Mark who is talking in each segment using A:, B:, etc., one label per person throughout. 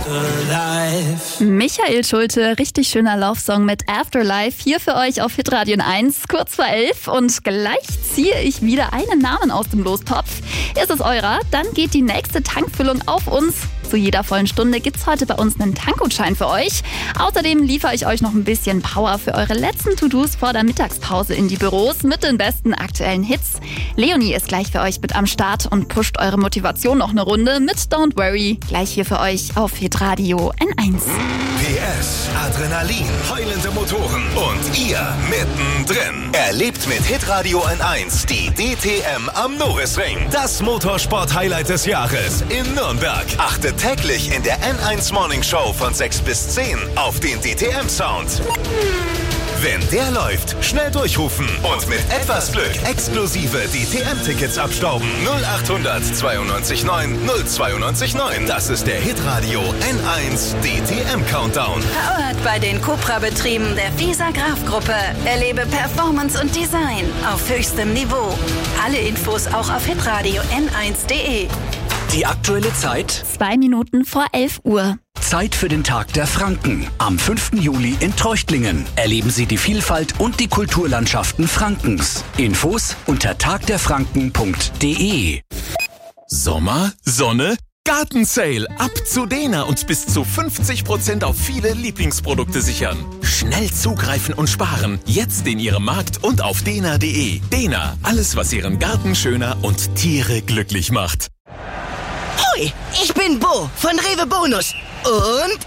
A: Michael Schulte, richtig schöner Love-Song mit Afterlife, hier für euch auf Hitradio 1, kurz vor 11. Und gleich ziehe ich wieder einen Namen aus dem Lostopf. Ist es eurer, dann geht die nächste Tankfüllung auf uns. Zu jeder vollen Stunde gibt's heute bei uns einen Tankgutschein für euch. Außerdem liefere ich euch noch ein bisschen Power für eure letzten To-Dos vor der Mittagspause in die Büros mit den besten aktuellen Hits. Leonie ist gleich für euch mit am Start und pusht eure Motivation noch eine Runde mit Don't Worry. Gleich hier für euch auf Hitradio N1.
B: PS, Adrenalin, heulende Motoren und ihr mittendrin. Erlebt mit Hitradio N1 die DTM am Norrisring. Das Motorsport-Highlight des Jahres in Nürnberg. Achtet täglich in der N1 Morning Show von 6 bis 10 auf den DTM-Sound. Wenn der läuft, schnell durchrufen und mit etwas Glück exklusive DTM-Tickets abstauben. 0800 92 9 092 9. Das ist der Hitradio N1 DTM-Countdown.
C: Powered bei den Cupra-Betrieben der Visa Graf-Gruppe. Erlebe Performance und Design auf höchstem Niveau. Alle Infos auch auf hitradio n1.de.
D: Die aktuelle Zeit?
A: 2 Minuten vor 11 Uhr.
D: Zeit für den Tag der Franken. Am 5. Juli in Treuchtlingen. Erleben Sie die Vielfalt und die Kulturlandschaften Frankens. Infos unter tagderfranken.de.
E: Sommer, Sonne, Gartensale. Ab zu Dena und bis zu 50% auf viele Lieblingsprodukte sichern. Schnell zugreifen und sparen. Jetzt in Ihrem Markt und auf dena.de. Dena, alles was Ihren Garten schöner und Tiere glücklich macht.
F: Hoi, ich bin Bo von Rewe Bonus. Und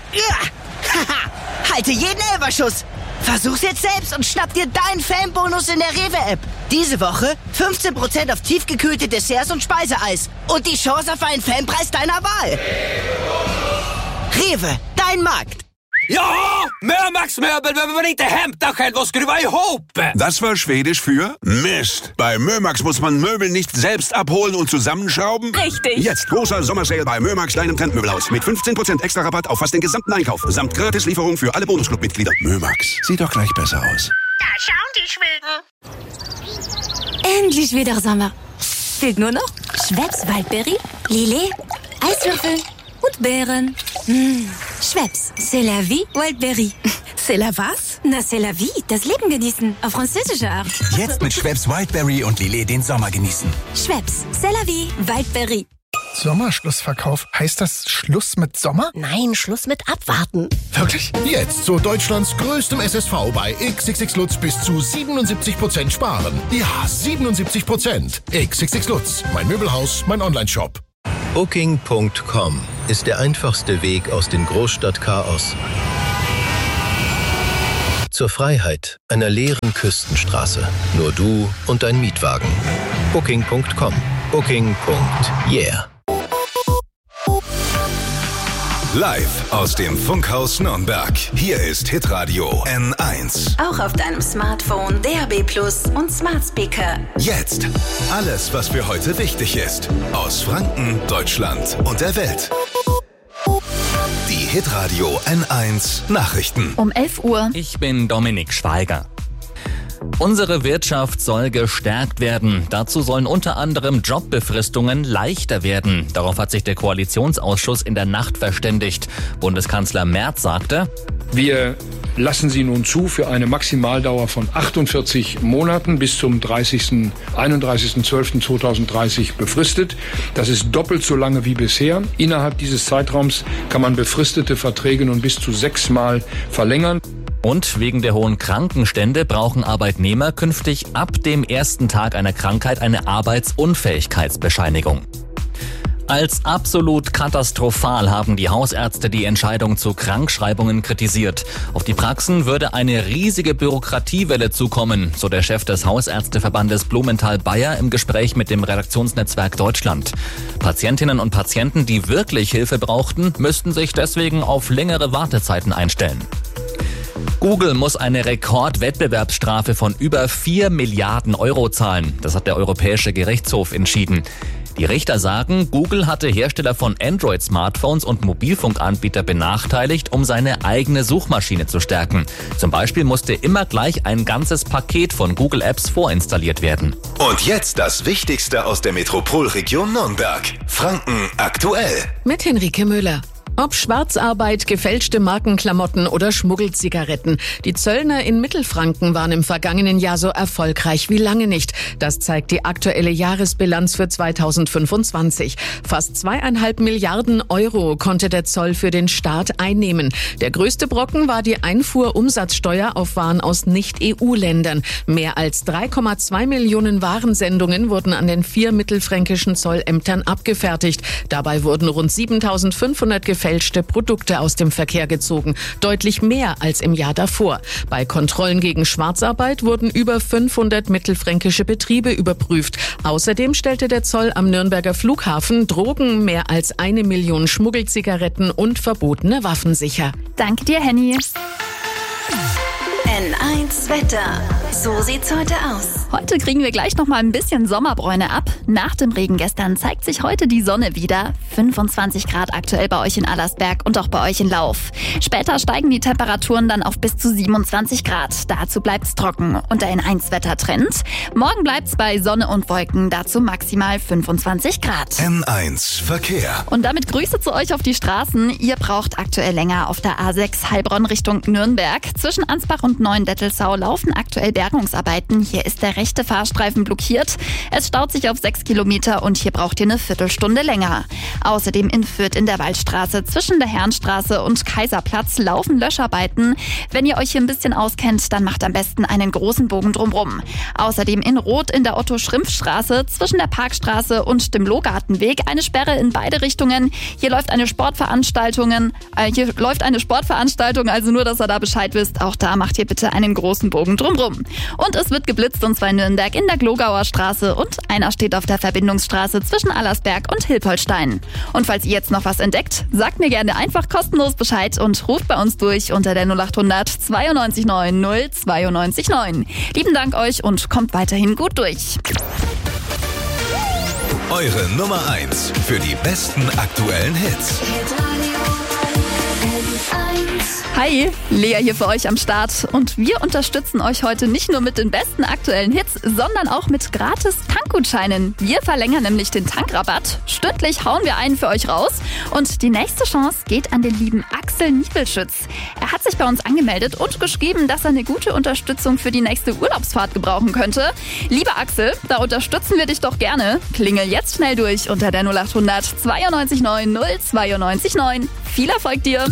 F: halte jeden Elferschuss. Versuch's jetzt selbst und schnapp dir deinen Fanbonus in der Rewe-App. Diese Woche 15% auf tiefgekühlte Desserts und Speiseeis. Und die Chance auf einen Fanpreis deiner Wahl. Rewe, dein Markt.
G: Ja, Mömax-möbel behöver man inte hämta själv och skruva ihop.
H: Das war Schwedisch für Mist. Bei Mömax muss man Möbel nicht selbst abholen und zusammenschrauben.
A: Richtig.
H: Jetzt großer Sommersale bei Mömax, deinem Trendmöbelhaus. Mit 15% extra Rabatt auf fast den gesamten Einkauf. Samt Gratislieferung für alle Bonusclub-Mitglieder. Mömax, sieht doch gleich besser aus.
I: Da schauen die Schweden.
J: Endlich wieder Sommer. Fehlt nur noch Schweppes Waldbeere, Lillet, Eiswürfel und Beeren. Schweppes, c'est la vie, Wildberry.
K: C'est la was?
J: Na, c'est la vie, das Leben genießen, auf französische Art.
L: Jetzt mit Schweppes Wildberry und Lillet den Sommer genießen.
J: Schweppes, c'est la vie, Wildberry.
M: Sommerschlussverkauf. Heißt das Schluss mit Sommer?
K: Nein, Schluss mit Abwarten.
M: Wirklich?
N: Jetzt zu Deutschlands größtem SSV bei XXX Lutz bis zu 77% sparen. Ja, 77%. XXX Lutz, mein Möbelhaus, mein Onlineshop.
O: Booking.com ist der einfachste Weg aus dem Großstadtchaos zur Freiheit einer leeren Küstenstraße. Nur du und dein Mietwagen. Booking.com. Booking.yeah.
B: Live aus dem Funkhaus Nürnberg. Hier ist Hitradio N1.
C: Auch auf deinem Smartphone, DAB+ und Smart Speaker.
B: Jetzt alles, was für heute wichtig ist. Aus Franken, Deutschland und der Welt. Die Hitradio N1 Nachrichten.
A: Um 11 Uhr.
P: Ich bin Dominik Schweiger. Unsere Wirtschaft soll gestärkt werden. Dazu sollen unter anderem Jobbefristungen leichter werden. Darauf hat sich der Koalitionsausschuss in der Nacht verständigt. Bundeskanzler Merz sagte:
Q: Wir lassen sie nun zu für eine Maximaldauer von 48 Monaten bis zum 31.12.2030 befristet. Das ist doppelt so lange wie bisher. Innerhalb dieses Zeitraums kann man befristete Verträge nun bis zu 6-mal verlängern.
P: Und wegen der hohen Krankenstände brauchen Arbeitnehmer künftig ab dem ersten Tag einer Krankheit eine Arbeitsunfähigkeitsbescheinigung. Als absolut katastrophal haben die Hausärzte die Entscheidung zu Krankschreibungen kritisiert. Auf die Praxen würde eine riesige Bürokratiewelle zukommen, so der Chef des Hausärzteverbandes Blumenthal-Bayer im Gespräch mit dem Redaktionsnetzwerk Deutschland. Patientinnen und Patienten, die wirklich Hilfe brauchten, müssten sich deswegen auf längere Wartezeiten einstellen. Google muss eine Rekordwettbewerbsstrafe von über 4 Milliarden Euro zahlen. Das hat der Europäische Gerichtshof entschieden. Die Richter sagen, Google hatte Hersteller von Android-Smartphones und Mobilfunkanbieter benachteiligt, um seine eigene Suchmaschine zu stärken. Zum Beispiel musste immer gleich ein ganzes Paket von Google Apps vorinstalliert werden.
B: Und jetzt das Wichtigste aus der Metropolregion Nürnberg. Franken aktuell.
K: Mit Henrike Müller.
I: Ob Schwarzarbeit, gefälschte Markenklamotten oder Schmuggelzigaretten. Die Zöllner in Mittelfranken waren im vergangenen Jahr so erfolgreich wie lange nicht. Das zeigt die aktuelle Jahresbilanz für 2025. Fast 2,5 Milliarden Euro konnte der Zoll für den Staat einnehmen. Der größte Brocken war die Einfuhrumsatzsteuer auf Waren aus Nicht-EU-Ländern. Mehr als 3,2 Millionen Warensendungen wurden an den 4 mittelfränkischen Zollämtern abgefertigt. Dabei wurden rund 7.500 gefälschte Produkte aus dem Verkehr gezogen. Deutlich mehr als im Jahr davor. Bei Kontrollen gegen Schwarzarbeit wurden über 500 mittelfränkische Betriebe überprüft. Außerdem stellte der Zoll am Nürnberger Flughafen Drogen, mehr als 1 Million Schmuggelzigaretten und verbotene Waffen sicher.
A: Danke dir, Henny.
C: N1 Wetter. So sieht's heute aus.
A: Heute kriegen wir gleich noch mal ein bisschen Sommerbräune ab. Nach dem Regen gestern zeigt sich heute die Sonne wieder. 25 Grad aktuell bei euch in Allersberg und auch bei euch in Lauf. Später steigen die Temperaturen dann auf bis zu 27 Grad. Dazu bleibt's trocken und der N1-Wettertrend. Morgen bleibt's bei Sonne und Wolken. Dazu maximal 25 Grad.
B: N1 Verkehr.
A: Und damit Grüße zu euch auf die Straßen. Ihr braucht aktuell länger auf der A6 Heilbronn Richtung Nürnberg. Zwischen Ansbach und Neuendettelsau laufen aktuell Bergungsarbeiten. Hier ist der rechte Fahrstreifen blockiert. Es staut sich auf 6 Kilometer und hier braucht ihr eine Viertelstunde länger. Außerdem in Fürth in der Waldstraße zwischen der Herrenstraße und Kaiserplatz laufen Löscharbeiten. Wenn ihr euch hier ein bisschen auskennt, dann macht am besten einen großen Bogen drumrum. Außerdem in Roth in der Otto-Schrimpf-Straße zwischen der Parkstraße und dem Lohgartenweg eine Sperre in beide Richtungen. Hier läuft eine Sportveranstaltung, also nur, dass ihr da Bescheid wisst. Auch da macht ihr bitte einen großen Bogen drumrum. Und es wird geblitzt, und zwar in Nürnberg in der Glogauer Straße und einer steht auf der Verbindungsstraße zwischen Allersberg und Hilpoltstein. Und falls ihr jetzt noch was entdeckt, sagt mir gerne einfach kostenlos Bescheid und ruft bei uns durch unter der 0800 92 9 092 9. Lieben Dank euch und kommt weiterhin gut durch.
B: Eure Nummer 1 für die besten aktuellen Hits.
A: Hi, Lea hier für euch am Start und wir unterstützen euch heute nicht nur mit den besten aktuellen Hits, sondern auch mit gratis Tankgutscheinen. Wir verlängern nämlich den Tankrabatt. Stündlich hauen wir einen für euch raus und die nächste Chance geht an den lieben Axel Niebelschütz. Er hat sich bei uns angemeldet und geschrieben, dass er eine gute Unterstützung für die nächste Urlaubsfahrt gebrauchen könnte. Lieber Axel, da unterstützen wir dich doch gerne. Klingel jetzt schnell durch unter der 0800 92 9 092 9. Viel Erfolg dir!